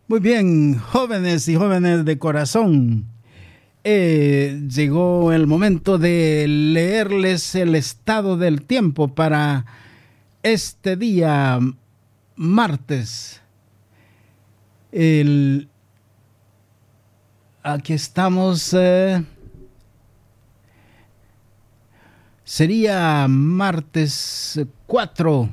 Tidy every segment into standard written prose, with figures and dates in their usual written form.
Muy bien, jóvenes y jóvenes de corazón. Llegó el momento de leerles el estado del tiempo para este día martes. Aquí estamos. Sería martes 4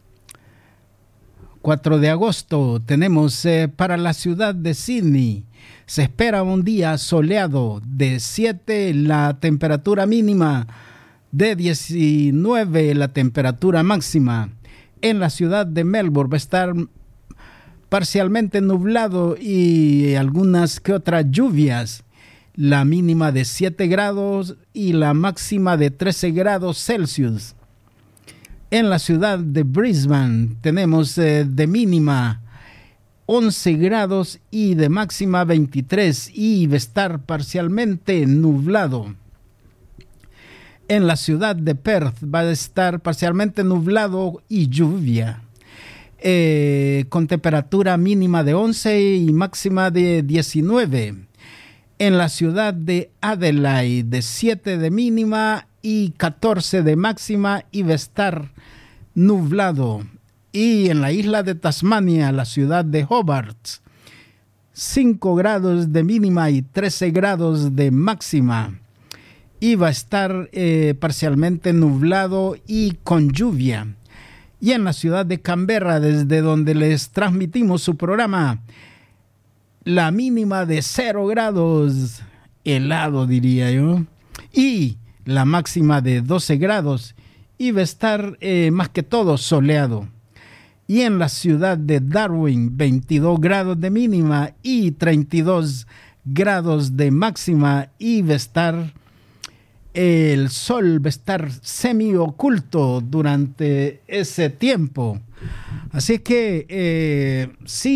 de agosto. Tenemos para la ciudad de Sydney. Se espera un día soleado de 7 la temperatura mínima, de 19 la temperatura máxima. En la ciudad de Melbourne va a estar parcialmente nublado y algunas que otras lluvias. La mínima de 7 grados y la máxima de 13 grados Celsius. En la ciudad de Brisbane tenemos de mínima 11 grados y de máxima 23 y va a estar parcialmente nublado. En la ciudad de Perth va a estar parcialmente nublado y lluvia. Con temperatura mínima de 11 y máxima de 19. En la ciudad de Adelaide, de 7 de mínima y 14 de máxima y va a estar nublado. Y en la isla de Tasmania, la ciudad de Hobart, 5 grados de mínima y 13 grados de máxima. Y va a estar parcialmente nublado y con lluvia. Y en la ciudad de Canberra, desde donde les transmitimos su programa, la mínima de 0 grados, helado diría yo, y la máxima de 12 grados, y va a estar más que todo soleado. Y en la ciudad de Darwin, 22 grados de mínima y 32 grados de máxima, y va a estar, el sol va a estar semi-oculto durante ese tiempo. Así que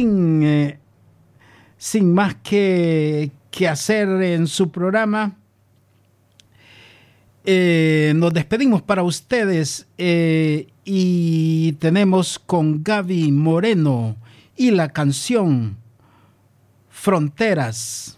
sin más que hacer en su programa, nos despedimos para ustedes y tenemos con Gaby Moreno y la canción Fronteras.